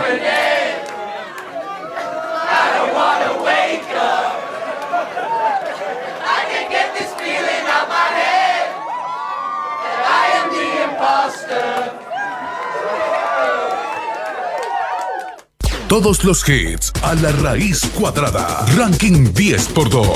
Todos los hits a la raíz cuadrada. Ranking 10x2.